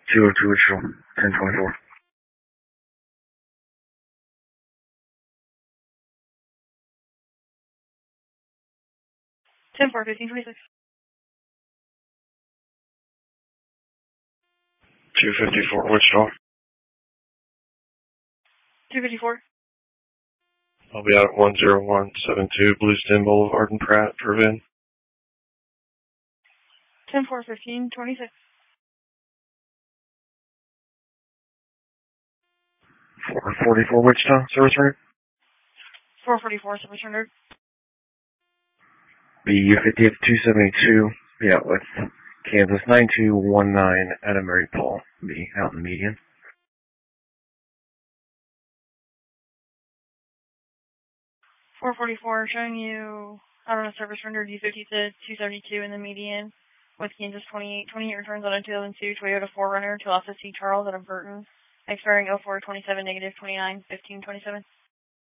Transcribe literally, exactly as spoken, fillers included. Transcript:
two oh two Wichita, ten twenty-four. ten four, fifteen twenty-six. two fifty-four Wichita. two fifty-four. I'll be out at one oh one seventy-two Bluestem Boulevard in Pratt for Vin. ten four, fifteen twenty-six. four forty-four Wichita, service route. four forty-four, service rendered. B U fifty-eight two seventy-two, be out with Kansas nine two one nine Adam Mary Paul, be out in the median. four forty-four, showing you out on a service rendered U fifty to two seventy-two in the median with Kansas twenty-eight. twenty-eight returns on a two thousand two Toyota four runner to Office C. Charles out of Burton, expiring oh four twenty-seven, negative twenty-nine, fifteen twenty-seven.